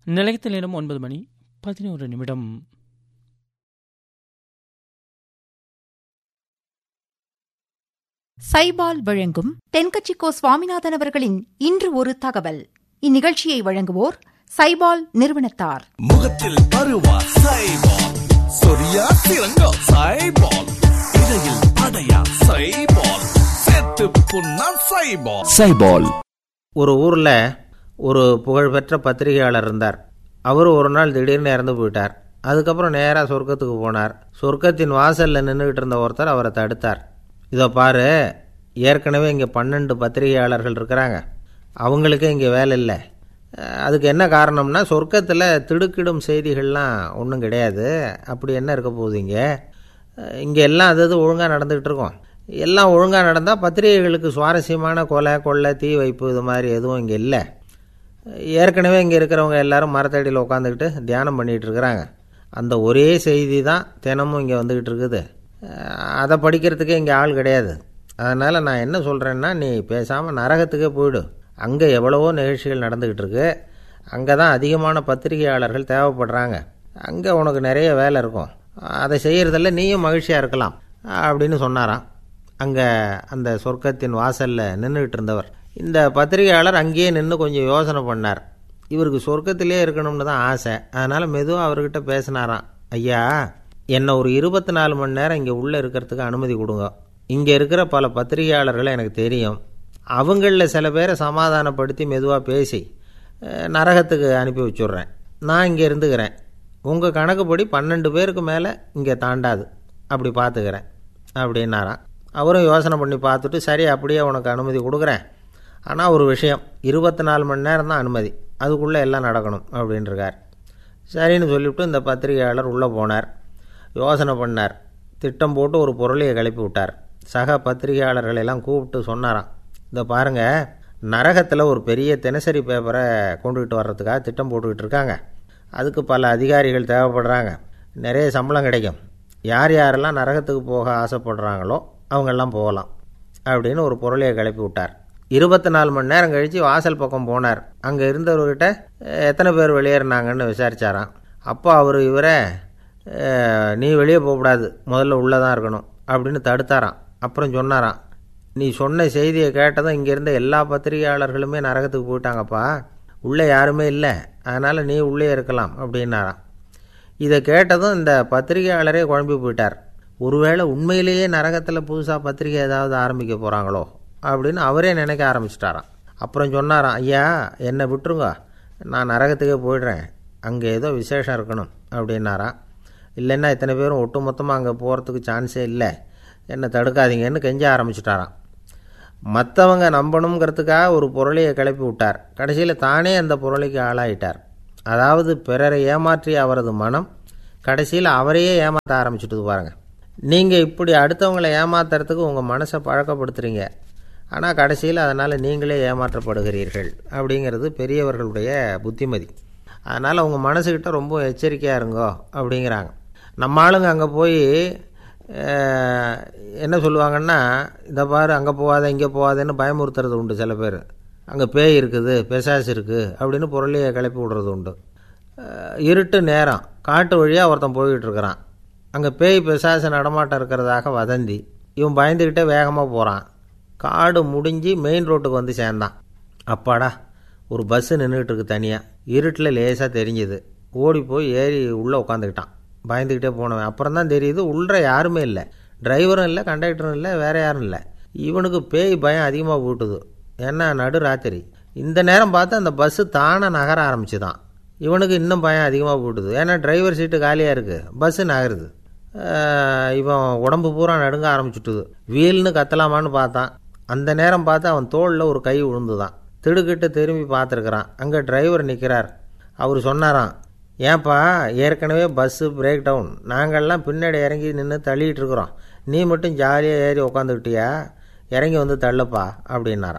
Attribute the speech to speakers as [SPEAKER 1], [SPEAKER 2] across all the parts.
[SPEAKER 1] நிலையத்தில் நேரம் 9:11.
[SPEAKER 2] சைபால் வழங்கும் தென்கட்சிக்கோ சுவாமிநாதன் அவர்களின் இன்று ஒரு தகவல். இந்நிகழ்ச்சியை வழங்குவோர் சைபால் நிறுவனத்தார்.
[SPEAKER 3] முகத்தில் பருவா சைபால், சொரியா சிறங்கா சைபால், இடையில் படையா சைபால், செத்து புண்ணா சைபால்.
[SPEAKER 4] சைபால். ஒரு ஊர்ல ஒரு புகழ்பெற்ற பத்திரிகையாளர் இருந்தார். அவரு ஒரு நாள் திடீர்னு இறந்து போயிட்டார். அதுக்கப்புறம் நேராக சொர்க்கத்துக்கு போனார். சொர்க்கத்தின் வாசல்ல நின்றுகிட்டு இருந்த ஒருத்தர் அவரை தடுத்தார். இதோ பாரு, ஏற்கனவே இங்கே 12 பத்திரிகையாளர்கள் இருக்கிறாங்க, அவங்களுக்கே இங்கே வேலை இல்லை. அதுக்கு என்ன காரணம்னா, சொர்க்கத்தில் திடுக்கிடும் செய்திகள்லாம் ஒன்றும் கிடையாது. அப்படி என்ன இருக்க போகுது இங்கே எல்லாம் அது ஒழுங்காக நடந்துகிட்டு இருக்கோம். எல்லாம் ஒழுங்காக நடந்தால் பத்திரிகைகளுக்கு சுவாரஸ்யமான கொலை கொள்ளை தீ வைப்பு இது மாதிரி எதுவும் இங்கே இல்லை. ஏற்கனவே இங்கே இருக்கிறவங்க எல்லாரும் மரத்தடியில் உட்காந்துக்கிட்டு தியானம் பண்ணிகிட்டு இருக்கிறாங்க. அந்த ஒரே செய்தி தான் தினமும் இங்கே வந்துக்கிட்டு இருக்குது. அதை படிக்கிறதுக்கே இங்கே ஆள் கிடையாது. அதனால் நான் என்ன சொல்கிறேன்னா, நீ பேசாமல் நரகத்துக்கே போயிடு. அங்கே எவ்வளவோ நிகழ்ச்சிகள் நடந்துக்கிட்டு இருக்கு. அங்கே தான் அதிகமான பத்திரிகையாளர்கள் தேவைப்படுறாங்க. அங்கே உனக்கு நிறைய வேலை இருக்கும். அதை செய்கிறதில்ல நீயும் மகிழ்ச்சியாக இருக்கலாம் அப்படின்னு சொன்னாராம். அங்கே அந்த சொர்க்கத்தின் வாசலில் நின்றுக்கிட்டு இருந்தவர். இந்த பத்திரிகையாளர் அங்கேயே நின்று கொஞ்சம் யோசனை பண்ணார். இவருக்கு சொர்க்கத்திலே இருக்கணும்னு தான் ஆசை. அதனால் மெதுவாக அவர்கிட்ட பேசினாராம். ஐயா, என்னை ஒரு 24 மணி நேரம் இங்கே உள்ளே இருக்கிறதுக்கு அனுமதி கொடுங்க. இங்கே இருக்கிற பல பத்திரிகையாளர்களை எனக்கு தெரியும். அவங்களில் சில பேரை சமாதானப்படுத்தி மெதுவாக பேசி நரகத்துக்கு அனுப்பி வச்சுட்றேன். நான் இங்கே இருந்துக்கிறேன். உங்கள் கணக்குப்படி 12 பேருக்கு மேலே இங்கே தாண்டாது, அப்படி பார்த்துக்கிறேன் அப்படின்னாராம். அவரும் யோசனை பண்ணி பார்த்துட்டு, சரி அப்படியே உனக்கு அனுமதி கொடுக்குறேன், ஆனால் ஒரு விஷயம், 24 மணி நேரம் தான் அனுமதி, அதுக்குள்ளே எல்லாம் நடக்கணும் அப்படின்ட்டுருக்கார். சரின்னு சொல்லிவிட்டு இந்த பத்திரிகையாளர் உள்ளே போனார். யோசனை பண்ணார். திட்டம் போட்டு ஒரு பொருளையை கிளப்பி விட்டார். சக பத்திரிகையாளர்களெல்லாம் கூப்பிட்டு சொன்னாராம், இதை பாருங்கள், நரகத்தில் ஒரு பெரிய தினசரி பேப்பரை கொண்டுகிட்டு வர்றதுக்காக திட்டம் போட்டுக்கிட்டு இருக்காங்க. அதுக்கு பல அதிகாரிகள் தேவைப்படுறாங்க. நிறைய சம்பளம் கிடைக்கும். யார் யாரெல்லாம் நரகத்துக்கு போக ஆசைப்படுறாங்களோ அவங்கெல்லாம் போகலாம் அப்படின்னு ஒரு பொருளையை கிளப்பி விட்டார். 24 மணி நேரம் கழித்து வாசல் பக்கம் போனார். அங்கே இருந்தவர்கிட்ட எத்தனை பேர் வெளியேறினாங்கன்னு விசாரித்தாராம். அப்போ அவர் இவரை, நீ வெளியே போகக்கூடாது, முதல்ல உள்ளே தான் இருக்கணும் அப்படின்னு தடுத்தாராம். அப்புறம் சொன்னாராம், நீ சொன்ன செய்தியை கேட்டதும் இங்கே இருந்த எல்லா பத்திரிகையாளர்களுமே நரகத்துக்கு போயிட்டாங்கப்பா, உள்ளே யாருமே இல்லை, அதனால் நீ உள்ளே இருக்கலாம் அப்படின்னாராம். இதை கேட்டதும் இந்த பத்திரிகையாளரே குழம்பி போயிட்டார். ஒருவேளை உண்மையிலேயே நரகத்தில் புதுசாக பத்திரிகை ஏதாவது ஆரம்பிக்க போகிறாங்களோ அப்படின்னு அவரே நினைக்க ஆரம்பிச்சிட்டாராம். அப்புறம் சொன்னாராம், ஐயா என்னை விட்டுருங்க, நான் நரகத்துக்கே போயிடுறேன், அங்கே ஏதோ விசேஷம் இருக்கணும் அப்படின்னாராம். இல்லைன்னா இத்தனை பேரும் ஒட்டு மொத்தமாக அங்கே போகிறதுக்கு சான்ஸே இல்லை, என்னை தடுக்காதீங்கன்னு கெஞ்ச ஆரம்பிச்சிட்டாராம். மற்றவங்க நம்பணுங்கிறதுக்காக ஒரு பொருளையை கிளப்பி விட்டார். கடைசியில் தானே அந்த பொருளைக்கு ஆளாயிட்டார். அதாவது பிறரை ஏமாற்றிய அவரது மனம் கடைசியில் அவரையே ஏமாற்ற ஆரம்பிச்சுட்டு பாருங்க. நீங்கள் இப்படி அடுத்தவங்களை ஏமாத்துறதுக்கு உங்கள் மனசை பழக்கப்படுத்துகிறீங்க, ஆனால் கடைசியில் அதனால் நீங்களே ஏமாற்றப்படுகிறீர்கள் அப்படிங்கிறது பெரியவர்களுடைய புத்திமதி. அதனால் உங்கள் மனசுக்கிட்ட ரொம்ப எச்சரிக்கையாக இருங்கோ அப்படிங்கிறாங்க. நம்ம ஆளுங்க அங்கே போய் என்ன சொல்லுவாங்கன்னா, இதை பாரு அங்கே போகாத இங்கே போகாதேன்னு பயமுறுத்துறது உண்டு. சில பேர் அங்கே பேய் இருக்குது, பிசாசு இருக்குது அப்படின்னு பொருளையை கிளப்பி விடுறது உண்டு. இருட்டு நேரம் காட்டு வழியாக ஒருத்தன் போய்கிட்டு இருக்கிறான். அங்கே பேய் பிசாசு நடமாட்டம் இருக்கிறதாக வதந்தி. இவன் பயந்துக்கிட்டே வேகமாக போகிறான். காடு முடிஞ்சு மெயின் ரோட்டுக்கு வந்து சேர்ந்தான். அப்பாடா, ஒரு பஸ்ஸு நின்றுக்கிட்டு இருக்கு தனியாக. இருட்டில் லேசாக தெரிஞ்சுது. ஓடி போய் ஏறி உள்ளே உட்காந்துக்கிட்டான். பயந்துக்கிட்டே போனவன் அப்புறம் தான் தெரியுது, உள்ளே யாருமே இல்லை, டிரைவரும் இல்லை, கண்டக்டரும் இல்லை, வேறு யாரும் இல்லை. இவனுக்கு பேய் பயம் அதிகமாக போட்டுது. ஏன்னா நடு ராத்திரி. இந்த நேரம் பார்த்து அந்த பஸ்ஸு தானே நகர ஆரம்பிச்சுதான். இவனுக்கு இன்னும் பயம் அதிகமாக போட்டுது. ஏன்னா டிரைவர் சீட்டு காலியாக இருக்குது, பஸ்ஸு நகருது. இவன் உடம்பு பூரா நடுங்க ஆரம்பிச்சுட்டுது. வீல்னு கத்தலாமான்னு பார்த்தான். அந்த நேரம் பார்த்து அவன் தோளில் ஒரு கை விழுந்துதான். திடுக்கிட்டு திரும்பி பார்த்துருக்குறான். அங்கே டிரைவர் நிற்கிறார். அவர் சொன்னாராம், ஏன்பா ஏற்கனவே பஸ்ஸு பிரேக் டவுன், நாங்கள்லாம் பின்னாடி இறங்கி நின்று தள்ளிகிட்டு இருக்கிறோம், நீ மட்டும் ஜாலியாக ஏறி உக்காந்துக்கிட்டியா, இறங்கி வந்து தள்ளுப்பா அப்படின்னாராம்.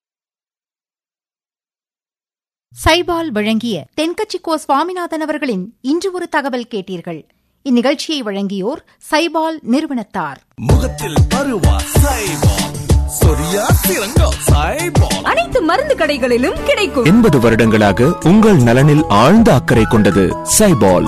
[SPEAKER 2] சைபால் வழங்கிய தென்கட்சிக்கோ சுவாமிநாதன் அவர்களின் இன்று ஒரு தகவல் கேட்டீர்கள். இந்நிகழ்ச்சியை வழங்கியோர் சைபால் நிறுவனத்தார்.
[SPEAKER 3] முகத்தில் பருவா சைபால், சொரியா சிறங்கம் சைபால்.
[SPEAKER 5] அனைத்து மருந்து கடைகளிலும் கிடைக்கும்.
[SPEAKER 6] 80 வருடங்களாக உங்கள் நலனில் ஆழ்ந்த அக்கறை கொண்டது சைபால்.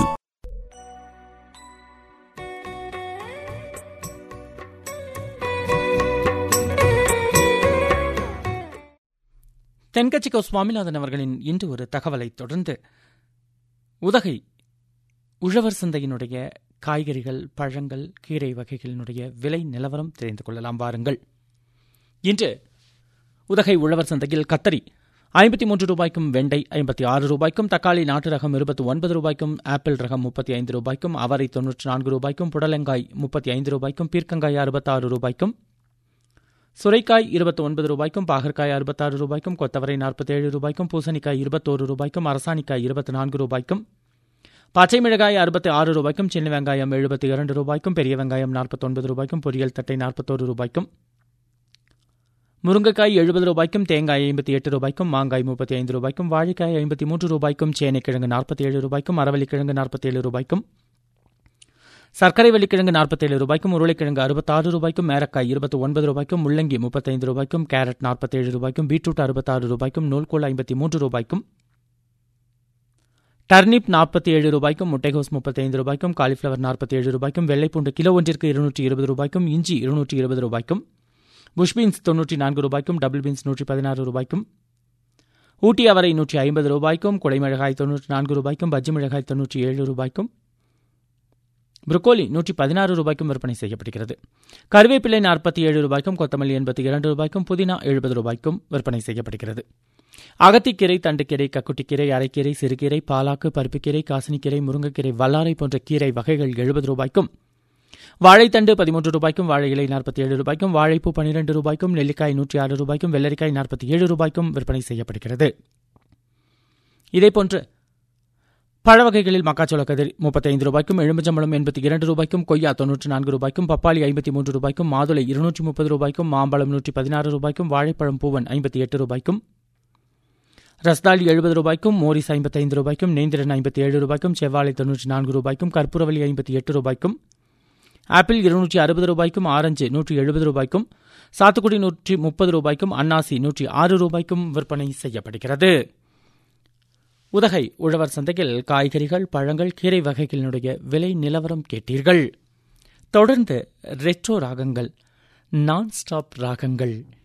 [SPEAKER 1] தென்கட்சி கோ சுவாமிநாதன் அவர்களின் இன்று ஒரு தகவலை தொடர்ந்து உதகை உழவர் சந்தையினுடைய காய்கறிகள், பழங்கள், கீரை வகைகளினுடைய விலை நிலவரம் தெரிந்து கொள்ளலாம். வாருங்கள். இன்று உதகை உழவர் சந்தையில் கத்தரி 53 ரூபாய்க்கும், வெண்டை 56 ரூபாய்க்கும், தக்காளி நாட்டு ரகம் 29 ரூபாய்க்கும், ஆப்பிள் ரகம் 35 ரூபாய்க்கும், அவரை 94 ரூபாய்க்கும், புடலங்காய் 35 ரூபாய்க்கும், பீர்க்கங்காய் 66 ரூபாய்க்கும், சுரைக்காய் 29 ரூபாய்க்கும், பாகற்காய் 66 ரூபாய்க்கும், கொத்தவரை 47 ரூபாய்க்கும், பூசணிக்காய் 21 ரூபாய்க்கும், அரசாணிக்காய் 24 ரூபாய்க்கும், பச்சை மிளகாய் 66 ரூபாய்க்கும், சின்ன வெங்காயம் 72 ரூபாய்க்கும், பெரிய வெங்காயம் 49 ரூபாய்க்கும், பொரியல் தட்டை 41 ரூபாய்க்கும், முருங்கைக்காய் 70 ரூபாய்க்கும், தேங்காய் 58 ரூபாய்க்கும், மாங்காய் 35 ரூபாய்க்கும், வாழைக்காய் 53 ரூபாய்க்கும், சேனைக்கிழங்கு 47 ரூபாய்க்கும், அரவள்ளிக்கிழங்கு 47 ரூபாய்க்கும், சர்க்கரை வள்ளிக்கிழங்கு 47 ரூபாய்க்கும், உருளைக்கிழங்கு 66 ரூபாய்க்கும், மேரக்காய் 29 ரூபாய்க்கும், முள்ளங்கி 35 ரூபாய்க்கும், கேரட் 47 ரூபாய்க்கும், பீட்ரூட் 66 ரூபாய்க்கும், நூல்கோல் 53 ரூபாய்க்கும், டர்னிப் 47 ரூபாய்க்கும், முட்டைகோஸ் 35 ரூபாய்க்கும், காலிஃபிளவர் 47 ரூபாய்க்கும், வெள்ளைப்பூண்டு கிலோ ஒன்றிற்கு 220 ரூபாய்க்கும், இஞ்சி 220 ரூபாய்க்கும், புஷ்பீன்ஸ் 94 ரூபாய்க்கும், டபுள் பீன்ஸ் 116 ரூபாய்க்கும், ஊட்டி அவரை 150 ரூபாய்க்கும், குடைமிளகாய் 94 ரூபாய்க்கும், பஜ்ஜி மிளகாய் 97 ரூபாய்க்கும், புரோக்கோலி 116 ரூபாய்க்கும் விற்பனை செய்யப்படுகிறது. கருவேப்பிலை 47 ரூபாய்க்கும், கொத்தமல்லி 82 ரூபாய்க்கும், புதினா 70 ரூபாய்க்கும் விற்பனை செய்யப்படுகிறது. அகத்திக்கீரை, தண்டுக்கீரை, கக்குட்டிக்கீரை, அரைக்கீரை, சிறுகீரை, பாலாக்கு, பருப்புக்கீரை, காசினிக்கீரை, முருங்கைக்கீரை, வல்லாரை போன்ற கீரை வகைகள் 70 ரூபாய்க்கும், வாழைத்தண்டு 13 ரூபாய்க்கும், வாழை இலை 47 ரூபாய்க்கும், வாழைப்பூ 12 ரூபாய்க்கும், நெல்லிக்காய் 106 ரூபாய்க்கும், வெள்ளரிக்காய் 47 ரூபாய்க்கும் விற்பனை செய்யப்படுகிறது. இதேபோன்று பழ வகைகளில் மக்காச்சோள கதிர் 35 ரூபாய்க்கும், எலும்புச்சம்பழம் 82 ரூபாய்க்கும், கொய்யா 94 ரூபாய்க்கும், பப்பாளி 53 ரூபாய்க்கும், மாதுளை 230 ரூபாய்க்கும், மாம்பழம் 116 ரூபாய்க்கும், வாழைப்பழம் பூவன் 58 ரூபாய்க்கும், ரஸ்தாளி 70 ரூபாய்க்கும், மோரிஸ் 55 ரூபாய்க்கும், நேந்திரன் 57 ரூபாய்க்கும், செவ்வாழை 94 ரூபாய்க்கும், கற்பூரவல்லி 58 ரூபாய்க்கும், ஆப்பிள் 260 ரூபாய்க்கும், ஆரஞ்சு 170 ரூபாய்க்கும், சாத்துக்குடி 130 ரூபாய்க்கும், அன்னாசி 106 ரூபாய்க்கும் விற்பனை செய்யப்படுகிறது. உதகை உழவர் சந்தையில் காய்கறிகள், பழங்கள், கீரை வகைகளினுடைய விலை நிலவரம் கேட்டீர்கள். தொடர்ந்து ரெட்ரோ ராகங்கள், நான் ஸ்டாப் ராகங்கள்